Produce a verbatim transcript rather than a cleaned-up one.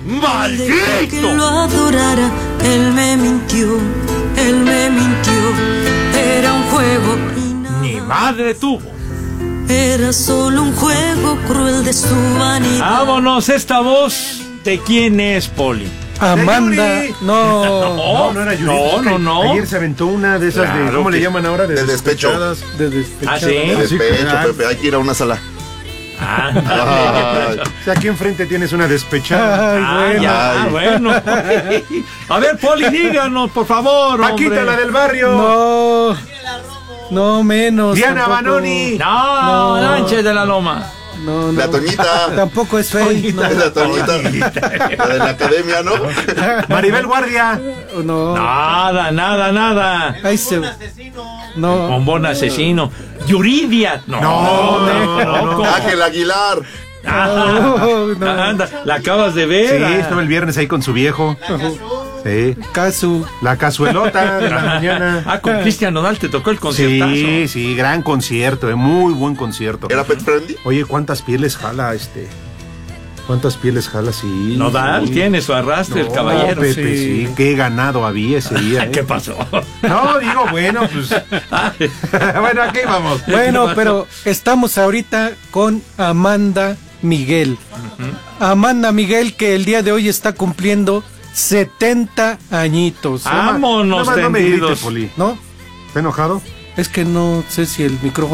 ¡Maldito! Que lo adorara, él me mintió, él me mintió. Era un juego y nada Ni madre tuvo. Era solo un juego cruel de su vanidad. Vámonos, esta voz, ¿de quién es, Poli? Amanda, no. No, no era Yuri. No, no, no. Ayer se aventó una de esas de, Claro ¿cómo que- le llaman ahora? De despecho. despechadas. De despechadas. ¿Ah, sí? De Sí, despecho, claro. Pepe, hay que ir a una sala. Ah, Ay, O sea, aquí enfrente tienes una despechada. Ay, ah, bueno. ya, Ay. bueno. A ver, Poli, díganos, por favor, Paquita, hombre. la del barrio. No. No menos. Diana tampoco. Banoni. No, No. Sánchez de la Loma. No, no. La Toñita. Tampoco es Faye. No. Es la Toñita. La de la academia, ¿no? Maribel Guardia. No. Nada, nada, nada. Ahí se. No. Bombón asesino. Yuridia. No, No, no, no, no. Ángel Aguilar. Ah, No, no. anda, la acabas de Sí, ver. ah. estaba el viernes ahí con su viejo. Sí. Casu. La cazuelota de la mañana. Ah, con Cristian Nodal te tocó el conciertazo. Sí, sí, gran concierto, eh, muy buen concierto. ¿Era pet friendly? Oye, ¿cuántas pieles jala este? ¿Cuántas pieles jala? Sí. Nodal sí. tiene su arrastre, el No, caballero. Pepe, sí. sí. Qué ganado había ese día. eh. ¿Qué pasó? No, digo, bueno, pues. Bueno, aquí vamos. Bueno, pero estamos ahorita con Amanda Miguel. Amanda Miguel, que el día de hoy está cumpliendo setenta añitos. ¿eh? Vámonos Nada más no me grites, tendidos. Poli. ¿No? ¿Está enojado? Es que no sé si el micrófono